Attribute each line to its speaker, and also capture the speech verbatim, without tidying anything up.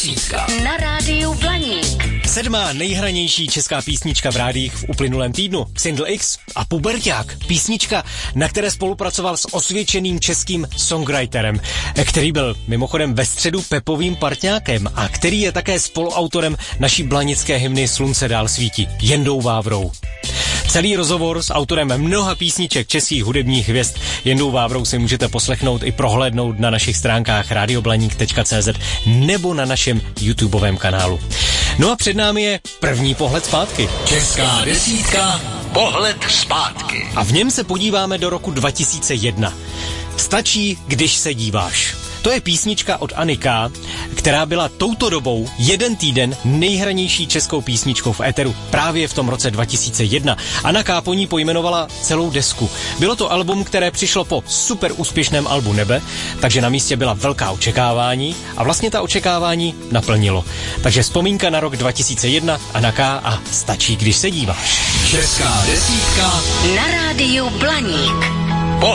Speaker 1: desítka
Speaker 2: na rádiu Blaník.
Speaker 3: Sedmá nejhranější česká písnička v rádiích v uplynulém týdnu. Single X a Puberťák. Písnička, na které spolupracoval s osvědčeným českým songwriterem, který byl mimochodem ve středu Pepovým partňákem a který je také spoluautorem naší blanické hymny Slunce dál svítí, Jendou Vávrou. Celý rozhovor s autorem mnoha písniček českých hudebních hvězd Jendou Vávrou si můžete poslechnout i prohlédnout na našich stránkách radioblaník tečka cé zet nebo na našem YouTubeovém kanálu. No a před námi je první pohled zpátky.
Speaker 1: Česká desítka, pohled zpátky.
Speaker 3: A v něm se podíváme do roku dva tisíce jedna. Stačí, když se díváš. To je písnička od Anny K., která byla touto dobou jeden týden nejhranější českou písničkou v éteru právě v tom roce dva tisíce jedna. Anna K. po ní pojmenovala celou desku. Bylo to album, které přišlo po super úspěšném albu Nebe, takže na místě byla velká očekávání a vlastně ta očekávání naplnilo. Takže vzpomínka na rok dva tisíce jedna, Anna K. a Stačí, když se díváš.
Speaker 1: Česká desítka
Speaker 2: na rádiu Blaník.